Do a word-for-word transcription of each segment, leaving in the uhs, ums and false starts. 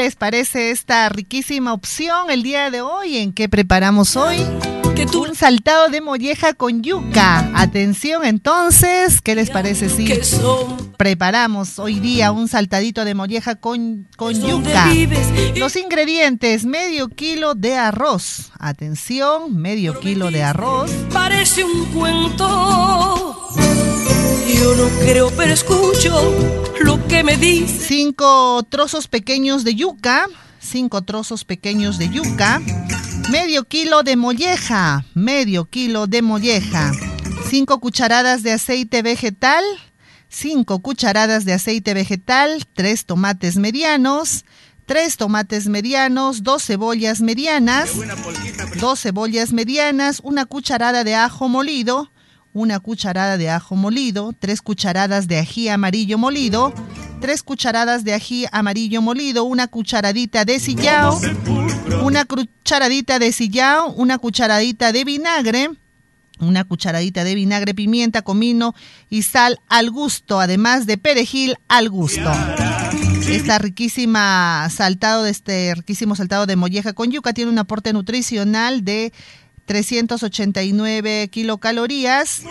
les parece esta riquísima opción el día de hoy? ¿En qué preparamos hoy? Un saltado de molleja con yuca. Atención entonces, ¿qué les parece si preparamos hoy día un saltadito de molleja con, con yuca? Los ingredientes: medio kilo de arroz. Atención, medio kilo de arroz. Parece un cuento. Yo no creo, pero escucho lo que me dice. Cinco trozos pequeños de yuca. Cinco trozos pequeños de yuca. Medio kilo de molleja, medio kilo de molleja, cinco cucharadas de aceite vegetal, cinco cucharadas de aceite vegetal, tres tomates medianos, tres tomates medianos, dos cebollas medianas, dos cebollas medianas, una cucharada de ajo molido, una cucharada de ajo molido, tres cucharadas de ají amarillo molido, tres cucharadas de ají amarillo molido, una cucharadita de sillao, una cucharadita de sillao, una cucharadita de vinagre, una cucharadita de vinagre, pimienta, comino y sal al gusto, además de perejil al gusto. Esta riquísima saltado de este riquísimo saltado de molleja con yuca tiene un aporte nutricional de trescientos ochenta y nueve kilocalorías,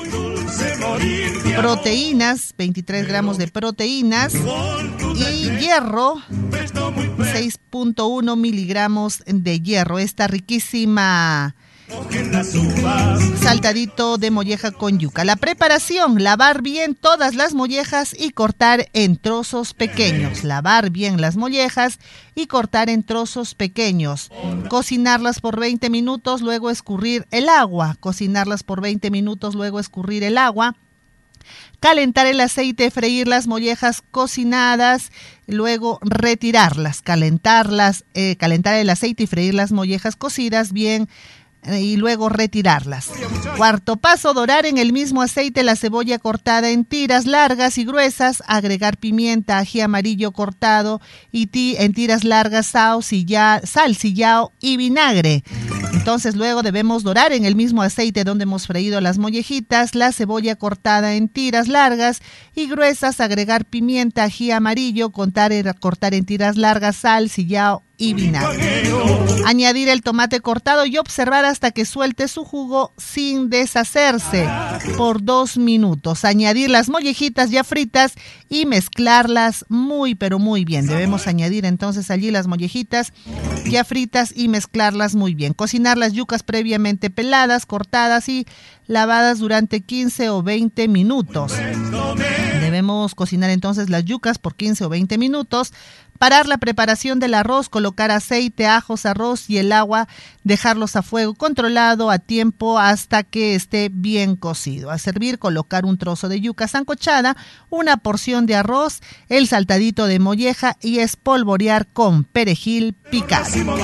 proteínas, veintitrés gramos de proteínas y hierro, seis punto uno miligramos de hierro. Esta riquísima saltadito de molleja con yuca. La preparación: lavar bien todas las mollejas y cortar en trozos pequeños. Lavar bien las mollejas y cortar en trozos pequeños. Cocinarlas por veinte minutos, luego escurrir el agua. Cocinarlas por veinte minutos, luego escurrir el agua. Calentar el aceite, freír las mollejas cocinadas, luego retirarlas. Calentarlas, eh, calentar el aceite y freír las mollejas cocidas bien, y luego retirarlas. Cuarto paso: dorar en el mismo aceite la cebolla cortada en tiras largas y gruesas, agregar pimienta, ají amarillo cortado y ti, en tiras largas, sal, silla, sal, sillao y vinagre. Entonces luego debemos dorar en el mismo aceite donde hemos freído las mollejitas la cebolla cortada en tiras largas y gruesas, agregar pimienta, ají amarillo, cortar, cortar en tiras largas, sal, sillao y vinagre. Añadir el tomate cortado y observar hasta que suelte su jugo sin deshacerse por dos minutos. Añadir las mollejitas ya fritas y mezclarlas muy pero muy bien. Debemos añadir entonces allí las mollejitas ya fritas y mezclarlas muy bien. Cocinar las yucas previamente peladas, cortadas y lavadas durante quince o veinte minutos. Debemos cocinar entonces las yucas por quince o veinte minutos. Parar la preparación del arroz, colocar aceite, ajos, arroz y el agua, dejarlos a fuego controlado a tiempo hasta que esté bien cocido. A servir, colocar un trozo de yuca sancochada, una porción de arroz, el saltadito de molleja y espolvorear con perejil picado.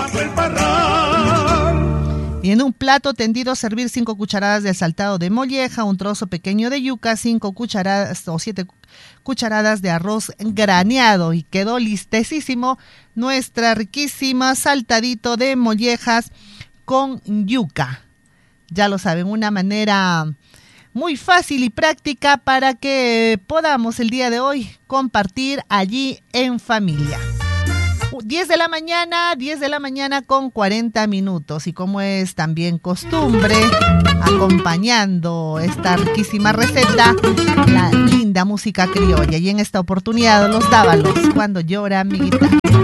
Y en un plato tendido servir cinco cucharadas de saltado de molleja, un trozo pequeño de yuca, cinco cucharadas o siete cucharadas de arroz graneado. Y quedó listecísimo nuestra riquísima saltadito de mollejas con yuca. Ya lo saben, una manera muy fácil y práctica para que podamos el día de hoy compartir allí en familia. diez de la mañana, diez de la mañana con cuarenta minutos. Y como es también costumbre, acompañando esta riquísima receta, la linda música criolla. Y en esta oportunidad, los dávalos, cuando llora mi guitarra.